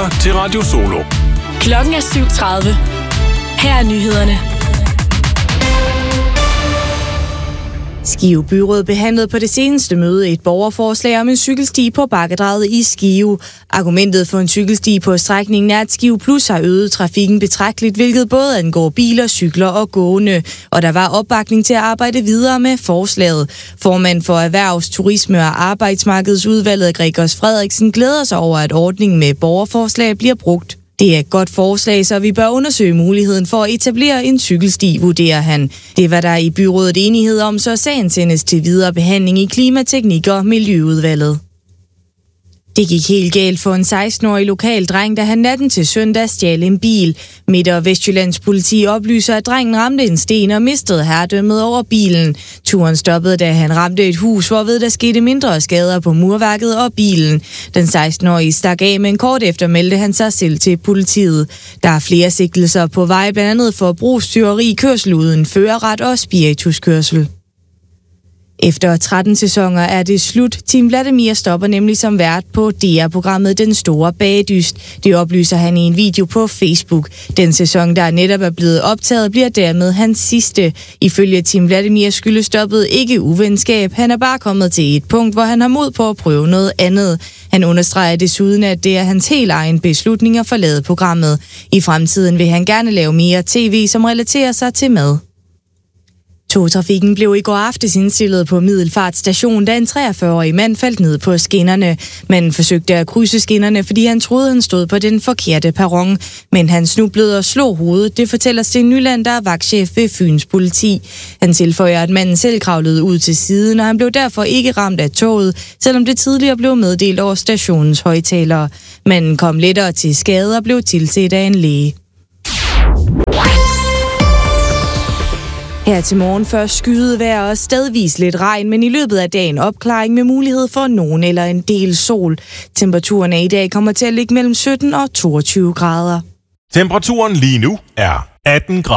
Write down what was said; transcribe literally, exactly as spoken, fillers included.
lytter til Radio Solo. Klokken er syv tredive. Her er nyhederne. Skive Byråd behandlede på det seneste møde et borgerforslag om en cykelsti på Bakkedraget i Skive. Argumentet for en cykelsti på strækningen er, at Skive Plus har øget trafikken betragteligt, hvilket både angår biler, cykler og gående. Og der var opbakning til at arbejde videre med forslaget. Formand for Erhvervs-, Turisme- og Arbejdsmarkedsudvalget Gregers Frederiksen glæder sig over, at ordningen med borgerforslag bliver brugt. Det er et godt forslag, så vi bør undersøge muligheden for at etablere en cykelsti, vurderer han. Det var der i byrådet enighed om, så sagen sendes til videre behandling i Klimateknik- og Miljøudvalget. Det gik helt galt for en seksten-årig lokal dreng, da han natten til søndag stjal en bil. Midt- og Vestjyllands politi oplyser, at drengen ramte en sten og mistede herredømmet over bilen. Turen stoppede, da han ramte et hus, hvorved der skete mindre skader på murværket og bilen. Den seksten-årige stak af, men kort efter meldte han sig selv til politiet. Der er flere sigtelser på vej, blandt andet for brugstyveri, kørsel uden førerret og spirituskørsel. Efter tretten sæsoner er det slut. Tim Vladimir stopper nemlig som vært på D R-programmet Den Store Bagedyst. Det oplyser han i en video på Facebook. Den sæson, der netop er blevet optaget, bliver dermed hans sidste. Ifølge Tim Vladimir skyldes stoppet ikke uvenskab. Han er bare kommet til et punkt, hvor han har mod på at prøve noget andet. Han understreger desuden, at det er hans helt egen beslutning at forlade programmet. I fremtiden vil han gerne lave mere tv, som relaterer sig til mad. Togtrafikken blev i går aftes indstillet på Middelfart station, da en treogfyrre-årig mand faldt ned på skinnerne. Manden forsøgte at krydse skinnerne, fordi han troede, han stod på den forkerte perron. Men han snublede og slog hovedet. Det fortæller Sten Nyland, der er vagtchef ved Fyns politi. Han tilføjer, at manden selv kravlede ud til siden, og han blev derfor ikke ramt af toget, selvom det tidligere blev meddelt over stationens højttalere. Manden kom lettere til skade og blev tilset af en læge. Her til morgen først skydevejr og stedvis lidt regn, men i løbet af dagen opklaring med mulighed for nogen eller en del sol. Temperaturen i dag kommer til at ligge mellem sytten og toogtyve grader. Temperaturen lige nu er atten grader.